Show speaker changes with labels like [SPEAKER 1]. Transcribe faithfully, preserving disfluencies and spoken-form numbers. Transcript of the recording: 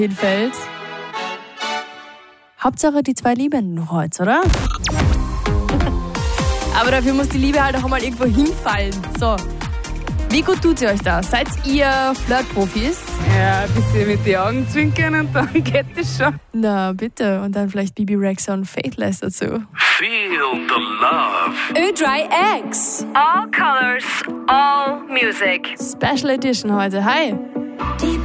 [SPEAKER 1] hinfällt. Hauptsache die zwei Liebenden noch heute, oder? Aber dafür muss die Liebe halt auch mal irgendwo hinfallen. So. Wie gut tut sie euch das? Seid ihr Flirtprofis?
[SPEAKER 2] Ja, ein bisschen mit den Augen zwinkern und dann geht es schon.
[SPEAKER 1] Na, bitte. Und dann vielleicht Bibi Rexha und Faithless dazu.
[SPEAKER 3] Feel the love.
[SPEAKER 4] Ö drei X. All colors, all music.
[SPEAKER 1] Special Edition heute. Hi.